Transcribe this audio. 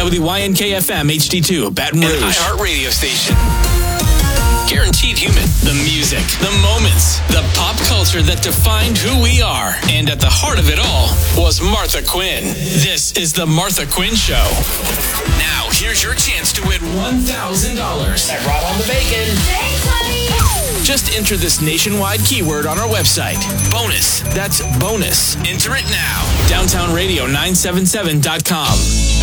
WYNK-FM HD2, Baton Rouge. An iHeart radio station. Guaranteed human. The music, the moments, the pop culture that defined who we are. And at the heart of it all was Martha Quinn. This is The Martha Quinn Show. Now, here's your chance to win $1,000. I brought on the bacon. Thanks, honey. Just enter this nationwide keyword on our website. Bonus. That's bonus. Enter it now. DowntownRadio977.com.